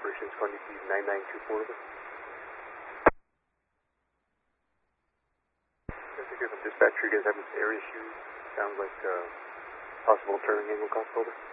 Operations Quantity 9924 over. Dispatcher, you guys having some air issues? Sounds like possible turning angle cost over.